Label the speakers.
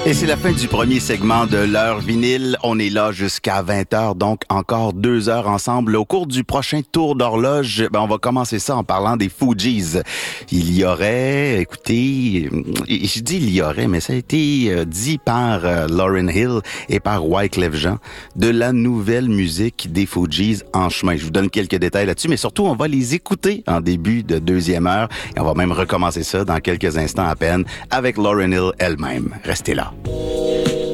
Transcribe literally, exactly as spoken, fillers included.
Speaker 1: Et c'est la fin du premier segment de l'heure vinyle. On est là jusqu'à vingt heures, donc encore deux heures ensemble. Au cours du prochain tour d'horloge, ben on va commencer ça en parlant des Fugees. Il y aurait, écoutez, je dis il y aurait, mais ça a été dit par Lauryn Hill et par Wyclef Jean, de la nouvelle musique des Fugees en chemin. Je vous donne quelques détails là-dessus, mais surtout, on va les écouter en début de deuxième heure. Et on va même recommencer ça dans quelques instants à peine avec Lauryn Hill elle-même. Restez là.